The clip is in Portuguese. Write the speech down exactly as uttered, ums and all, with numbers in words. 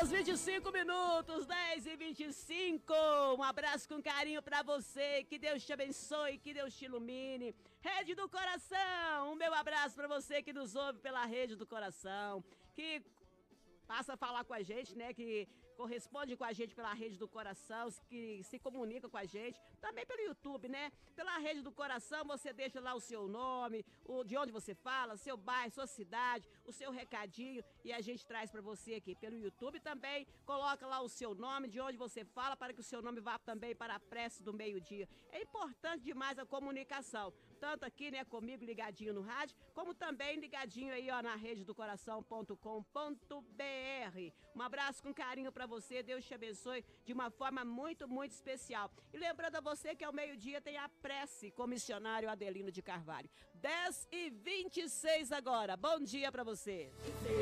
horas e vinte e cinco minutos, dez e vinte e cinco. Um abraço com carinho pra você. Que Deus te abençoe, que Deus te ilumine. Rede do Coração, um meu abraço pra você que nos ouve pela Rede do Coração. Que passa a falar com a gente, né? Que corresponde com a gente pela Rede do Coração, que se comunica com a gente, também pelo YouTube, né? Pela Rede do Coração, você deixa lá o seu nome, o, de onde você fala, seu bairro, sua cidade, o seu recadinho, e a gente traz pra você aqui pelo YouTube também. Coloca lá o seu nome, de onde você fala, para que o seu nome vá também para a prece do meio-dia. É importante demais a comunicação, tanto aqui, né, comigo ligadinho no rádio, como também ligadinho aí, ó, na rede do coração ponto com ponto br. Um abraço com carinho pra você, Deus te abençoe de uma forma muito, muito especial. E lembrando a você que ao meio-dia tem a prece com o missionário Adelino de Carvalho. dez e vinte e seis agora. Bom dia pra você.